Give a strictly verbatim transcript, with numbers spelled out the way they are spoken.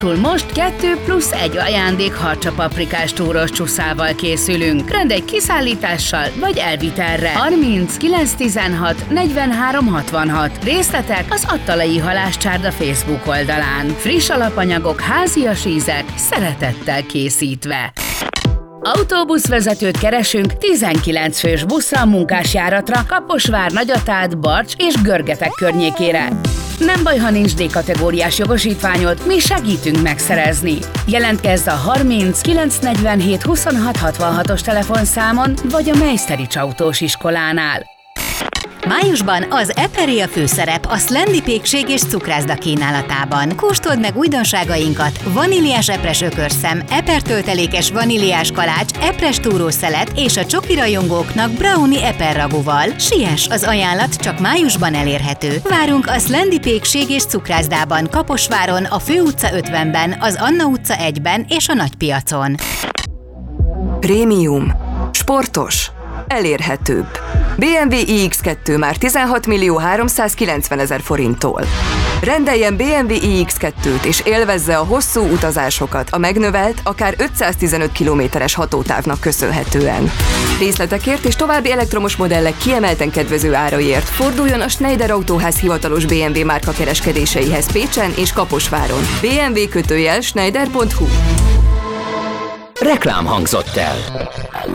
Most kettő plusz egy ajándék harcsapaprikás túros csuszával készülünk. Rendelj kiszállítással vagy elvitelre. harminc kilenc tizenhat negyvenhárom hatvanhat. Részletek az Attalai Halászcsárda Facebook oldalán. Friss alapanyagok, házias ízek, szeretettel készítve. Autóbuszvezetőt keresünk tizenkilenc fős buszra a munkásjáratra Kaposvár, Nagyatád, Barcs és Görgetek környékére. Nem baj, ha nincs D-kategóriás jogosítványod, mi segítünk megszerezni. Jelentkezz a harminc kilenc negyvenhét huszonhat hatvanhatos telefonszámon vagy a Meiszterics autós iskolánál. Májusban az Eperi a főszerep a Szlendi pékség és cukrászda kínálatában. Kóstold meg újdonságainkat: vaníliás epres ökörszem, epertöltelékes vaníliás kalács, epres túrószelet és a csoki rajongóknak brownie eperragúval. Siess, az ajánlat csak májusban elérhető. Várunk a Szlendi pékség és cukrászdában, Kaposváron, a Főutca ötvenben, az Anna utca egyben és a Nagypiacon. Prémium. Sportos. Elérhetőbb. bé em vé i iksz kettő már tizenhat millió háromszázkilencvenezer forinttól. Rendeljen bé em vé i iksz kettőt és élvezze a hosszú utazásokat a megnövelt, akár ötszáztizenöt kilométeres hatótávnak köszönhetően. Részletekért és további elektromos modellek kiemelten kedvező áraiért forduljon a Schneider Autóház hivatalos bé em vé márka kereskedéseihez Pécsen és Kaposváron. bé em vé kötőjel schneider pont hu. Reklám hangzott el.